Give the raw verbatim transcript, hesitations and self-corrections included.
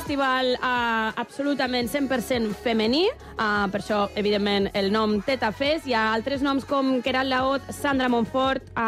festival uh, absolutament cent per cent femení, uh, per això, evidentment, el nom Teta Fest. Hi ha altres noms com Queralt Laoz, Sandra Montfort, uh,